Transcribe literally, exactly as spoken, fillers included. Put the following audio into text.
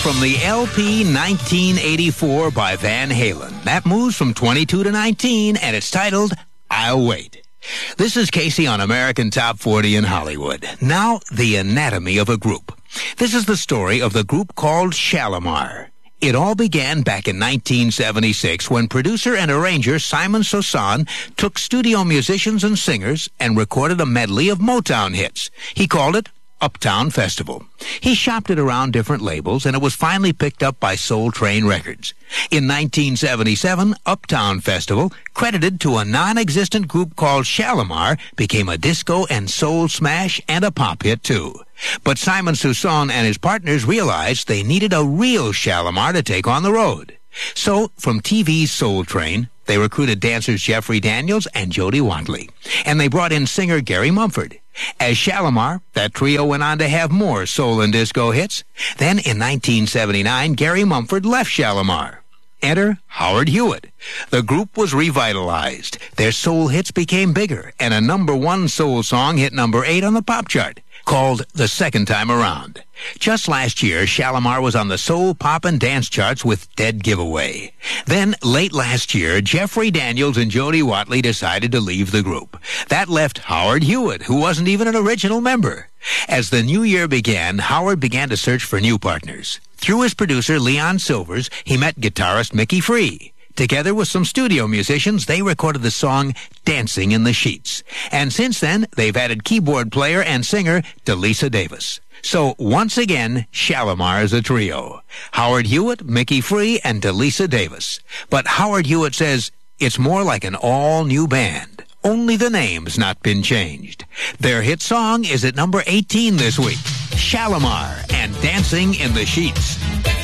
from the L P nineteen eighty-four by Van Halen. That moves from twenty-two to nineteen, and it's titled, I'll Wait. This is Casey on American Top forty in Hollywood. Now, the anatomy of a group. This is the story of the group called Shalamar. It all began back in nineteen seventy-six when producer and arranger Simon Soussan took studio musicians and singers and recorded a medley of Motown hits. He called it Uptown Festival. He shopped it around different labels, and it was finally picked up by Soul Train Records. In nineteen seventy-seven, Uptown Festival, credited to a non-existent group called Shalamar, became a disco and soul smash and a pop hit, too. But Simon Soussan and his partners realized they needed a real Shalamar to take on the road. So, from T V's Soul Train, they recruited dancers Jeffrey Daniels and Jody Watley. And they brought in singer Gary Mumford. As Shalamar, that trio went on to have more soul and disco hits. Then, in nineteen seventy-nine, Gary Mumford left Shalamar. Enter Howard Hewitt. The group was revitalized. Their soul hits became bigger, and a number one soul song hit number eight on the pop chart, called The Second Time Around. Just last year, Shalamar was on the soul, pop, and dance charts with Dead Giveaway. Then, late last year, Jeffrey Daniels and Jody Watley decided to leave the group. That left Howard Hewitt, who wasn't even an original member. As the new year began, Howard began to search for new partners. Through his producer, Leon Silvers, he met guitarist Mickey Free. Together with some studio musicians, they recorded the song Dancing in the Sheets. And since then, they've added keyboard player and singer Delisa Davis. So, once again, Shalamar is a trio. Howard Hewitt, Mickey Free, and Delisa Davis. But Howard Hewitt says it's more like an all-new band. Only the name's not been changed. Their hit song is at number eighteen this week. Shalamar and Dancing in the Sheets.